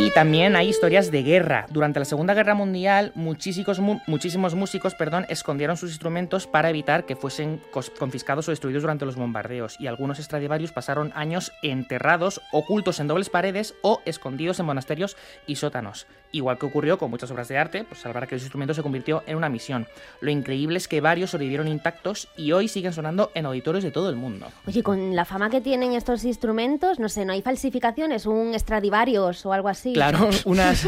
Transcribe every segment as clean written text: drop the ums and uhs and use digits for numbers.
Y también hay historias de guerra. Durante la Segunda Guerra Mundial, muchísimos músicos escondieron sus instrumentos para evitar que fuesen confiscados o destruidos durante los bombardeos. Y algunos Stradivarius pasaron años enterrados, ocultos en dobles paredes o escondidos en monasterios y sótanos. Igual que ocurrió con muchas obras de arte, pues salvar aquellos instrumentos se convirtió en una misión. Lo increíble es que varios sobrevivieron intactos y hoy siguen sonando en auditorios de todo el mundo. Oye, con la fama que tienen estos instrumentos, no sé, ¿no hay falsificaciones? ¿Un Stradivarius o algo así? Claro, unas...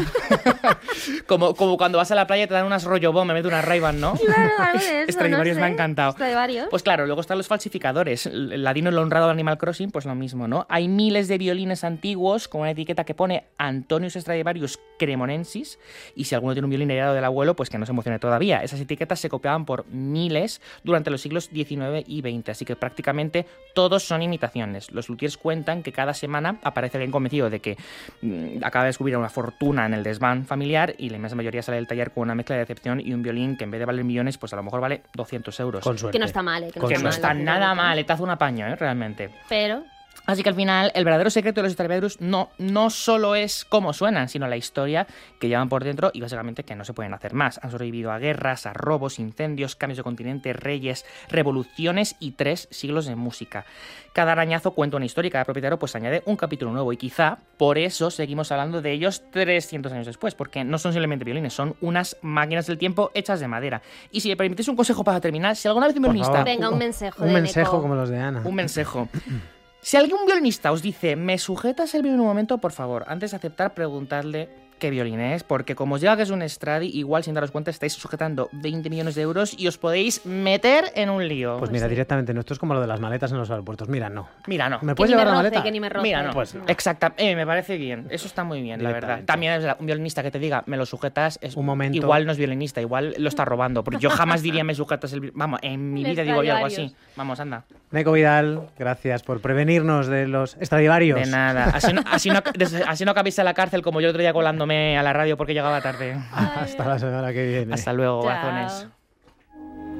como cuando vas a la playa y te dan unas rollo bomb en vez de unas Ray-Ban, ¿no? Claro, algo de eso, Stradivarius no sé. me ha encantado. Stradivarius. Pues claro, luego están los falsificadores. El ladino el honrado de Animal Crossing, pues lo mismo, ¿no? Hay miles de violines antiguos con una etiqueta que pone Antonius Stradivarius Cremonensis, y si alguno tiene un violín heredado del abuelo, pues que no se emocione todavía. Esas etiquetas se copiaban por miles durante los siglos XIX y XX, así que prácticamente todos son imitaciones. Los luthiers cuentan que cada semana aparece alguien convencido de que acaba de descubrir una fortuna en el desván familiar y la inmensa mayoría sale del taller con una mezcla de decepción y un violín que en vez de valer millones, pues a lo mejor vale 200 euros. Con suerte. Que no está mal, Que no está nada mal, te hace un apaño, realmente. Pero... Así que al final, el verdadero secreto de los Stradivarius no solo es cómo suenan, sino la historia que llevan por dentro y básicamente que no se pueden hacer más. Han sobrevivido a guerras, a robos, incendios, cambios de continente, reyes, revoluciones y 3 siglos de música. Cada arañazo cuenta una historia y cada propietario pues añade un capítulo nuevo y quizá por eso seguimos hablando de ellos 300 años después, porque no son simplemente violines, son unas máquinas del tiempo hechas de madera. Y si me permitís un consejo para terminar, si alguna vez un violinista... Venga, un mensaje Un de mensaje Neko. como los de Ana. Un mensaje. Si algún violinista os dice, me sujetas el violín un momento, por favor, antes de aceptar, preguntadle qué violín es, porque como os llega que es un Stradi, igual sin daros cuenta estáis sujetando 20 millones de euros y os podéis meter en un lío. Pues mira, directamente, no, esto es como lo de las maletas en los aeropuertos. Mira, no. Mira, no. ¿Me Que puedes ni me llevar la roce, maleta? que ni me roce. Mira, no. Pues no. Exacto. Me parece bien. Eso está muy bien, la verdad. Directamente. También es verdad, un violinista que te diga, me lo sujetas, es Un momento. igual no es violinista, igual lo está robando. Porque yo jamás diría, me sujetas el violín. Vamos, en mi El vida digo yo algo así. Stradivarius. Vamos, anda. Neko Vidal, gracias por prevenirnos de los Stradivarius. De nada. Así no acabéis en la cárcel como yo el otro día colándome a la radio porque llegaba tarde. Hasta la semana que viene. Hasta luego, Chao. guazones.